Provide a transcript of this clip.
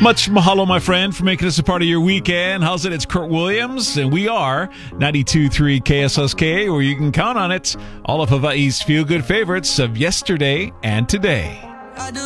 Much mahalo, my friend, for making us a part of your weekend. How's it? It's Kurt Williams, and we are 92.3 KSSK, where you can count on it. All of Hawaii's feel-good favorites of yesterday and today.